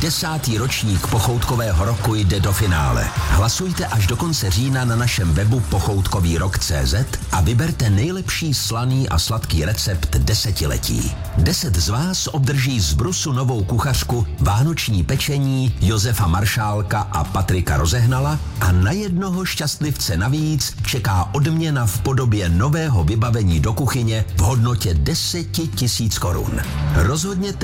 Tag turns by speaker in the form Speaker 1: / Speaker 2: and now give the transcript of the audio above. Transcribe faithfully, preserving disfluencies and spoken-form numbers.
Speaker 1: Desátý ročník pochoutkového roku jde do finále. Hlasujte až do konce října na našem webu pochoutkový rok tečka cé zet a vyberte nejlepší slaný a sladký recept desetiletí. Deset z vás obdrží z Brusu novou kuchařku, vánoční pečení Josefa Maršálka a Patrika Rozehnala a na jednoho šťastlivce navíc čeká odměna v podobě nového vybavení do kuchyně v hodnotě deset tisíc korun. Rozhodněte